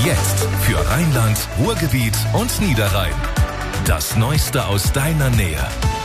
Jetzt für Rheinland, Ruhrgebiet und Niederrhein. Das Neueste aus deiner Nähe.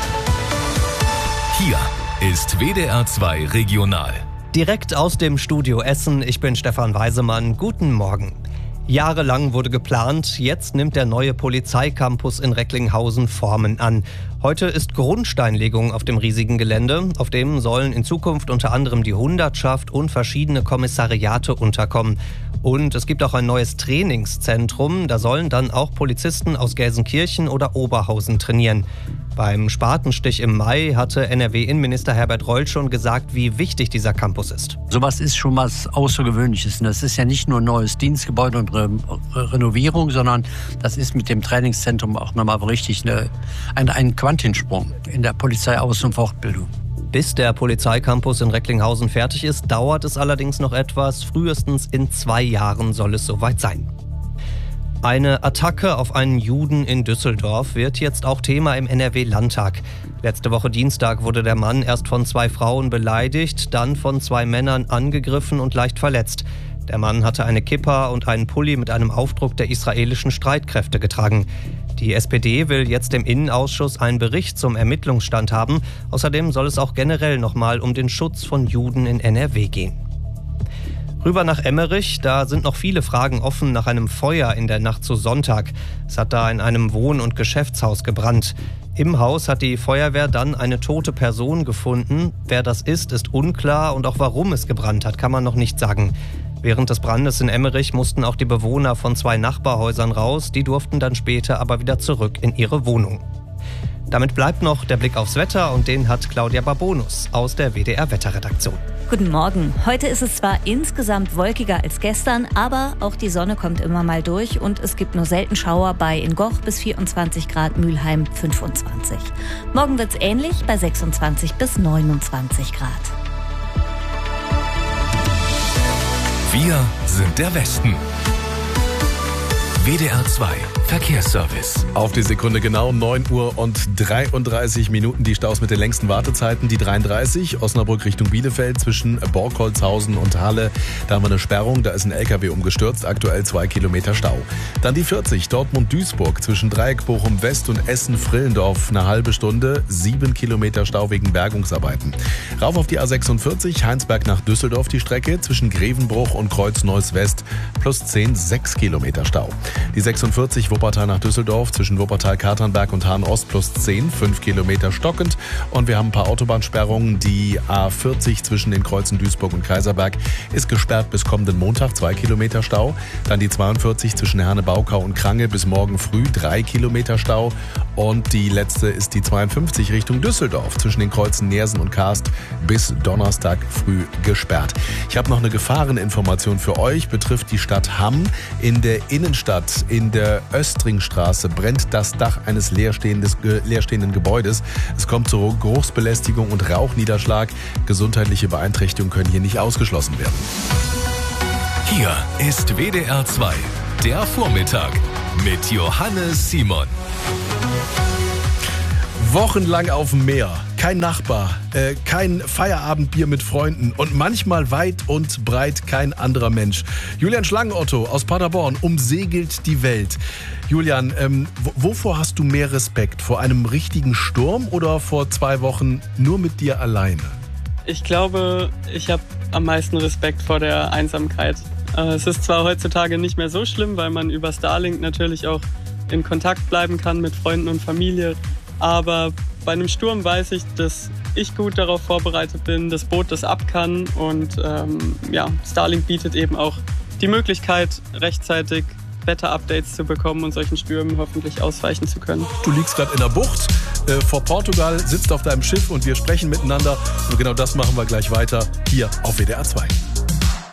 Hier ist WDR 2 Regional. Direkt aus dem Studio Essen, ich bin Stefan Weisemann. Guten Morgen. Jahrelang wurde geplant, jetzt nimmt der neue Polizeicampus in Recklinghausen Formen an. Heute ist Grundsteinlegung auf dem riesigen Gelände. Auf dem sollen in Zukunft unter anderem die Hundertschaft und verschiedene Kommissariate unterkommen. Und es gibt auch ein neues Trainingszentrum. Da sollen dann auch Polizisten aus Gelsenkirchen oder Oberhausen trainieren. Beim Spatenstich im Mai hatte NRW-Innenminister Herbert Reul schon gesagt, wie wichtig dieser Campus ist. Sowas ist schon was Außergewöhnliches. Und das ist ja nicht nur ein neues Dienstgebäude und Renovierung, sondern das ist mit dem Trainingszentrum auch nochmal richtig ein Quantensprung in der Polizeiaus- und Fortbildung. Bis der Polizeicampus in Recklinghausen fertig ist, dauert es allerdings noch etwas. Frühestens in 2 Jahren soll es soweit sein. Eine Attacke auf einen Juden in Düsseldorf wird jetzt auch Thema im NRW-Landtag. Letzte Woche Dienstag wurde der Mann erst von 2 Frauen beleidigt, dann von 2 Männern angegriffen und leicht verletzt. Der Mann hatte eine Kippa und einen Pulli mit einem Aufdruck der israelischen Streitkräfte getragen. Die SPD will jetzt im Innenausschuss einen Bericht zum Ermittlungsstand haben. Außerdem soll es auch generell nochmal um den Schutz von Juden in NRW gehen. Rüber nach Emmerich, da sind noch viele Fragen offen nach einem Feuer in der Nacht zu Sonntag. Es hat da in einem Wohn- und Geschäftshaus gebrannt. Im Haus hat die Feuerwehr dann eine tote Person gefunden. Wer das ist unklar und auch warum es gebrannt hat, kann man noch nicht sagen. Während des Brandes in Emmerich mussten auch die Bewohner von 2 Nachbarhäusern raus. Die durften dann später aber wieder zurück in ihre Wohnung. Damit bleibt noch der Blick aufs Wetter und den hat Claudia Barbonus aus der WDR-Wetterredaktion. Guten Morgen. Heute ist es zwar insgesamt wolkiger als gestern, aber auch die Sonne kommt immer mal durch und es gibt nur selten Schauer bei in Goch bis 24 Grad, Mülheim 25. Morgen wird's ähnlich bei 26 bis 29 Grad. Wir sind der Westen. WDR 2 Verkehrsservice. Auf die Sekunde genau 9 Uhr und 33 Minuten. Die Staus mit den längsten Wartezeiten. Die 33 Osnabrück Richtung Bielefeld zwischen Borkholzhausen und Halle. Da haben wir eine Sperrung. Da ist ein LKW umgestürzt. Aktuell 2 Kilometer Stau. Dann die 40 Dortmund-Duisburg zwischen Dreieck Bochum-West und Essen-Frillendorf. Eine halbe Stunde. 7 Kilometer Stau wegen Bergungsarbeiten. Rauf auf die A46 Heinsberg nach Düsseldorf die Strecke zwischen Grevenbruch und Kreuz-Neuss-West. Plus 10, 6 Kilometer Stau. Die 46 Wuppertal nach Düsseldorf zwischen Wuppertal-Katernberg und Hahn-Ost plus 10, 5 Kilometer stockend. Und wir haben ein paar Autobahnsperrungen. Die A40 zwischen den Kreuzen Duisburg und Kaiserberg ist gesperrt bis kommenden Montag, 2 Kilometer Stau. Dann die 42 zwischen Herne-Baukau und Krange bis morgen früh, 3 Kilometer Stau. Und die letzte ist die 52 Richtung Düsseldorf zwischen den Kreuzen Neersen und Karst bis Donnerstag früh gesperrt. Ich habe noch eine Gefahreninformation für euch, betrifft die Stadt Hamm. In der Innenstadt, in der Östringstraße, brennt das Dach eines leerstehenden Gebäudes. Es kommt zur Geruchsbelästigung und Rauchniederschlag. Gesundheitliche Beeinträchtigungen können hier nicht ausgeschlossen werden. Hier ist WDR 2, der Vormittag mit Johannes Simon. Wochenlang auf dem Meer, kein Nachbar, kein Feierabendbier mit Freunden und manchmal weit und breit kein anderer Mensch. Julian Schlangenotto aus Paderborn umsegelt die Welt. Julian, wovor hast du mehr Respekt? Vor einem richtigen Sturm oder vor 2 Wochen nur mit dir alleine? Ich glaube, ich habe am meisten Respekt vor der Einsamkeit. Es ist zwar heutzutage nicht mehr so schlimm, weil man über Starlink natürlich auch in Kontakt bleiben kann mit Freunden und Familie. Aber bei einem Sturm weiß ich, dass ich gut darauf vorbereitet bin, das Boot das ab kann. Und Starlink bietet eben auch die Möglichkeit, rechtzeitig Wetterupdates zu bekommen und solchen Stürmen hoffentlich ausweichen zu können. Du liegst gerade in der Bucht vor Portugal, sitzt auf deinem Schiff und wir sprechen miteinander. Und genau das machen wir gleich weiter hier auf WDR 2.